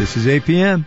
This is APM.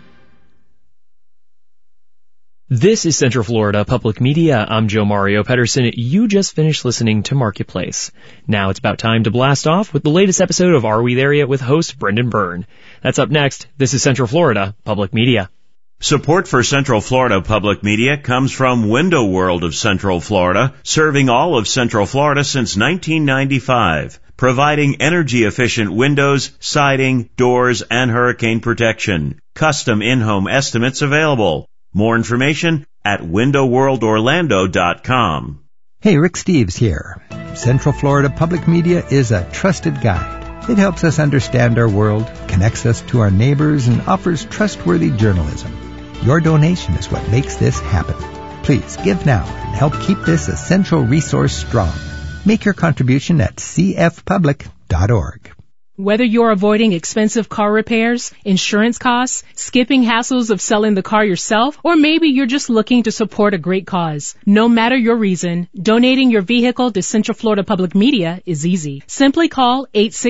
This is Central Florida Public Media. I'm Joe Mario Pedersen. You just finished listening to Marketplace. Now it's about time to blast off with the latest episode of Are We There Yet with host Brendan Byrne. That's up next. This is Central Florida Public Media. Support for Central Florida Public Media comes from Window World of Central Florida, serving all of Central Florida since 1995, providing energy-efficient windows, siding, doors, and hurricane protection. Custom in-home estimates available. More information at windowworldorlando.com. Hey, Rick Steves here. Central Florida Public Media is a trusted guide. It helps us understand our world, connects us to our neighbors, and offers trustworthy journalism. Your donation is what makes this happen. Please give now and help keep this essential resource strong. Make your contribution at cfpublic.org. Whether you're avoiding expensive car repairs, insurance costs, skipping hassles of selling the car yourself, or maybe you're just looking to support a great cause. No matter your reason, donating your vehicle to Central Florida Public Media is easy. Simply call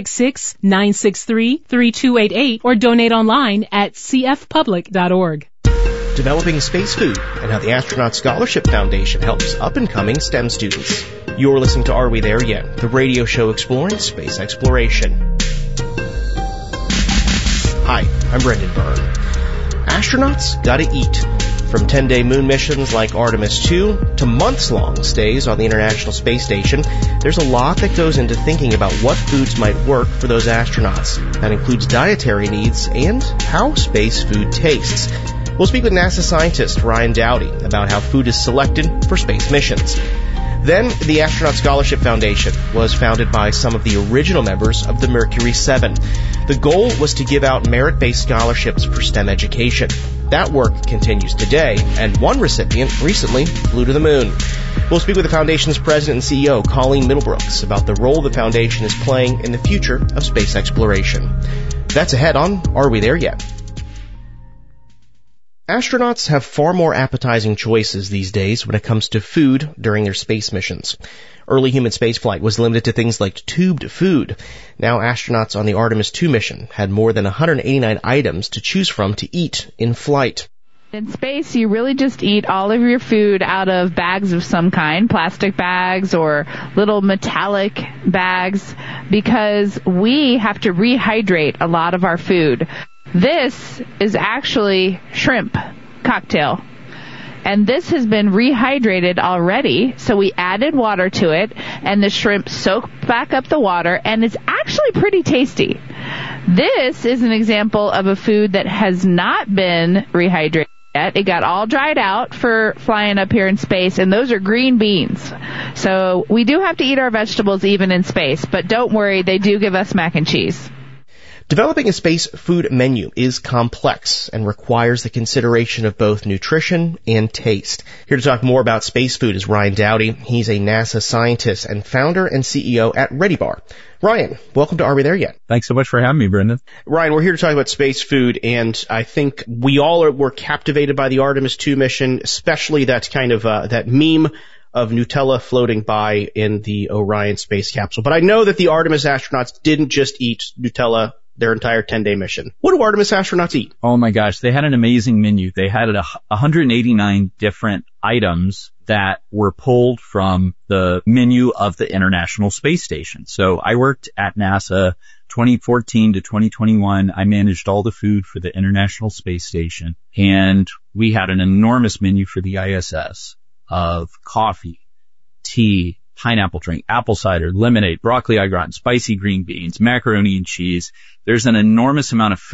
866-963-3288 or donate online at cfpublic.org. Developing space food and how the Astronaut Scholarship Foundation helps up-and-coming STEM students. You're listening to Are We There Yet?, the radio show exploring space exploration. Hi, I'm Brendan Byrne. Astronauts gotta eat. From 10-day moon missions like Artemis II to months-long stays on the International Space Station, there's a lot that goes into thinking about what foods might work for those astronauts. That includes dietary needs and how space food tastes. We'll speak with NASA scientist Ryan Dowdy about how food is selected for space missions. Then, the Astronaut Scholarship Foundation was founded by some of the original members of the Mercury 7. The goal was to give out merit-based scholarships for STEM education. That work continues today, and one recipient recently flew to the moon. We'll speak with the Foundation's president and CEO, Colleen Middlebrooks, about the role the Foundation is playing in the future of space exploration. That's ahead on Are We There Yet? Astronauts have far more appetizing choices these days when it comes to food during their space missions. Early human spaceflight was limited to things like tubed food. Now astronauts on the Artemis II mission had more than 189 items to choose from to eat in flight. In space, you really just eat all of your food out of bags of some kind, plastic bags or little metallic bags, because we have to rehydrate a lot of our food. This is actually shrimp cocktail. And this has been rehydrated already, so we added water to it, and the shrimp soaked back up the water, and it's actually pretty tasty. This is an example of a food that has not been rehydrated yet. It got all dried out for flying up here in space, and those are green beans. So we do have to eat our vegetables even in space, but don't worry, they do give us mac and cheese. Developing a space food menu is complex and requires the consideration of both nutrition and taste. Here to talk more about space food is Ryan Dowdy. He's a NASA scientist and founder and CEO at ReadyBar. Ryan, welcome to Are We There Yet? Thanks so much for having me, Brendan. Ryan, we're here to talk about space food, and I think we all were captivated by the Artemis II mission, especially that kind of that meme of Nutella floating by in the Orion space capsule. But I know that the Artemis astronauts didn't just eat Nutella their entire 10-day mission. What do Artemis astronauts eat? Oh my gosh, they had an amazing menu. They had 189 different items that were pulled from the menu of the International Space Station. So I worked at NASA 2014 to 2021. I managed all the food for the International Space Station, and we had an enormous menu for the ISS of coffee, tea, pineapple drink, apple cider, lemonade, broccoli au gratin, spicy green beans, macaroni and cheese. There's an enormous amount of food